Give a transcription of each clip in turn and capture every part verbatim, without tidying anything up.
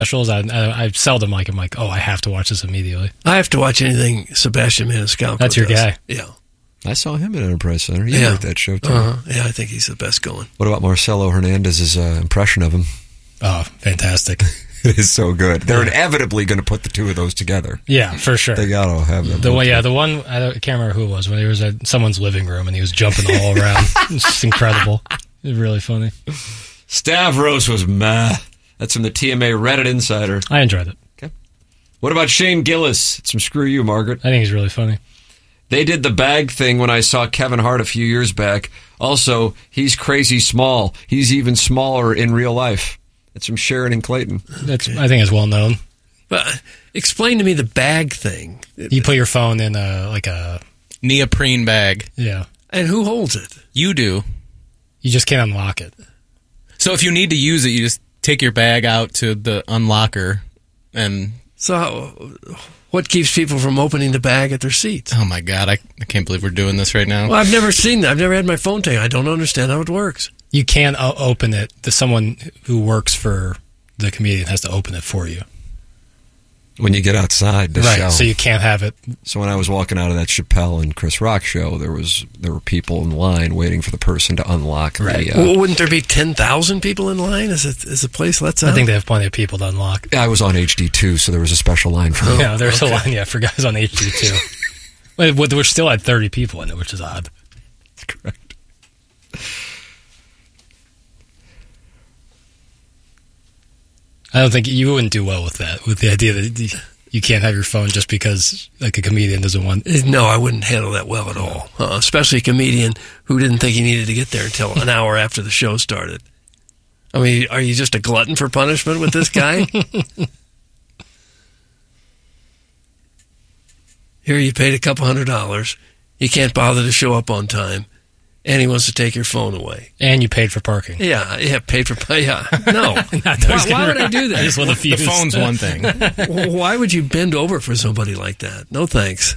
specials, I, I, I seldom like. I'm like, oh, I have to watch this immediately. I have to watch anything Sebastian Maniscalco That's your does. guy. Yeah. I saw him at Enterprise Center. He Yeah. liked that show, too. Uh-huh. Yeah, I think he's the best going. What about Marcelo Hernandez's uh, impression of him? Oh, fantastic. It is so good. They're inevitably going to put the two of those together. Yeah, for sure. They got to have them. The one, yeah, the one, I don't- I can't remember who it was, when he was at someone's living room and he was jumping all around. It's just incredible. It's really funny. Stavros was meh. That's from the T M A Reddit Insider. I enjoyed it. Okay. What about Shane Gillis? It's from Screw You, Margaret. I think he's really funny. They did the bag thing when I saw Kevin Hart a few years back. Also, he's crazy small. He's even smaller in real life. It's from Sharon and Clayton. That's, I think it's well known. But explain to me the bag thing. You put your phone in a, like a... Neoprene bag. Yeah. And who holds it? You do. You just can't unlock it. So if you need to use it, you just take your bag out to the unlocker and... So how, what keeps people from opening the bag at their seats? Oh, my God. I, I can't believe we're doing this right now. Well, I've never seen that. I've never had my phone taken. I don't understand how it works. You can't o- open it. The, someone who works for the comedian has to open it for you. When you get outside the right, show. so you can't have it. So when I was walking out of that Chappelle and Chris Rock show, there was there were people in line waiting for the person to unlock Right. the... Uh, Well, wouldn't there be ten thousand people in line? Is it is the place lets out? I think they have plenty of people to unlock. I was on H D two, so there was a special line for me. Yeah, there's okay. a line, yeah, for guys on H D too. Wait, which still had thirty people in it, which is odd. Correct. I don't think you wouldn't do well with that, with the idea that you can't have your phone just because like a comedian doesn't want. No, I wouldn't handle that well at all. Uh, especially a comedian who didn't think he needed to get there until an hour after the show started. I mean, are you just a glutton for punishment with this guy? Here you paid a couple hundred dollars. You can't bother to show up on time. And he wants to take your phone away. And you paid for parking. Yeah, yeah, paid for... Yeah, no. Why, why, why would I do that? I just want to The phone's one thing. Why would you bend over for somebody like that? No thanks.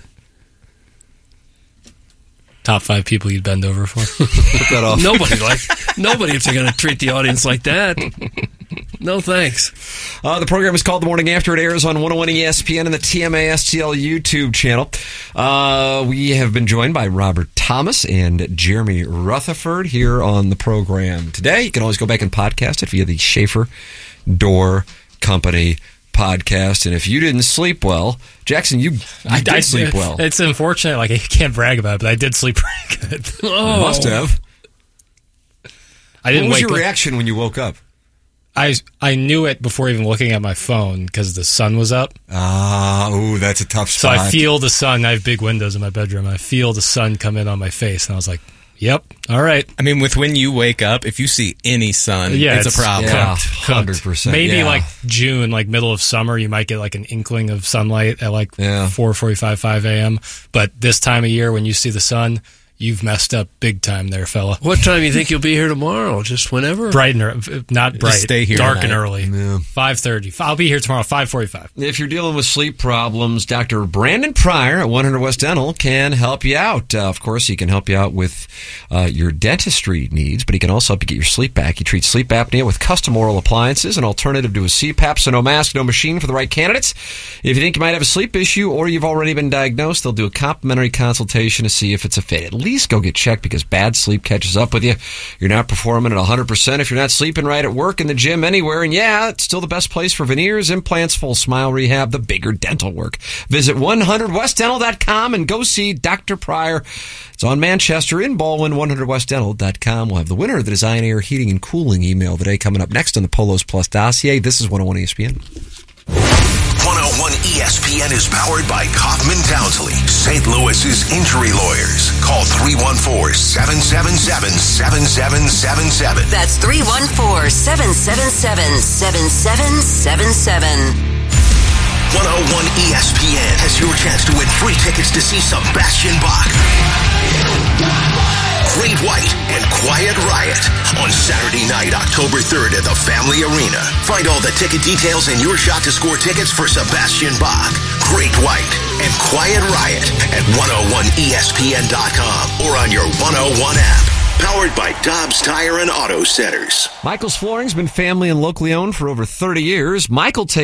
Top five people you'd bend over for. Put that off. Nobody like nobody if they're going to treat the audience like that. No thanks. Uh, the program is called The Morning After. It airs on one oh one E S P N and the T M A S T L YouTube channel. Uh, we have been joined by Robert Thomas and Jeremy Rutherford here on the program today. You can always go back and podcast it via the Schaefer Door Company podcast. And if you didn't sleep well, Jackson, you, you I did I, sleep well. It's unfortunate. Like I can't brag about it, but I did sleep pretty good. Oh, You must have. I didn't What was wake your up. reaction when you woke up? I I knew it before even looking at my phone because the sun was up. Ah, ooh, that's a tough So spot. I feel the sun. I have big windows in my bedroom. I feel the sun come in on my face, and I was like, "Yep, all right." I mean, with when you wake up, if you see any sun, Yeah, it's, it's- a problem. Yeah, Cooked, one hundred percent. Maybe yeah. like June, like middle of summer, you might get like an inkling of sunlight at like Yeah. four forty-five, five a.m. But this time of year, when you see the sun, you've messed up big time there, fella. what time do you think you'll be here tomorrow? Just whenever? Bright and ear- not bright, stay here dark tonight. and early. Yeah. five thirty. I'll be here tomorrow, five forty-five. If you're dealing with sleep problems, Doctor Brandon Pryor at one hundred West Dental can help you out. Uh, of course, he can help you out with uh, your dentistry needs, but he can also help you get your sleep back. He treats sleep apnea with custom oral appliances, an alternative to a C PAP, so no mask, no machine for the right candidates. If you think you might have a sleep issue or you've already been diagnosed, they'll do a complimentary consultation to see if it's a fit. At least go get checked because bad sleep catches up with you. You're not performing at one hundred percent if you're not sleeping right at work, in the gym, anywhere. And yeah, it's still the best place for veneers, implants, full smile rehab, the bigger dental work. Visit one hundred west dental dot com and go see Doctor Pryor. It's on Manchester in Baldwin, one hundred west dental dot com. We'll have the winner of the Design Air Heating and Cooling email today coming up next on the Polos Plus dossier. This is one oh one E S P N. one oh one E S P N is powered by Kaufman Townsley, Saint Louis's injury lawyers. Call three one four, seven seven seven, seven seven seven seven. That's three one four, seven seven seven, seven seven seven seven. one oh one E S P N has your chance to win free tickets to see Sebastian Bach, Great White, and Quiet Riot on Saturday night, October third at the Family Arena. Find all the ticket details and your shot to score tickets for Sebastian Bach, Great White, and Quiet Riot at one oh one E S P N dot com or on your one oh one app. Powered by Dobbs Tire and Auto Centers. Michael's Flooring's been family and locally owned for over thirty years. Michael takes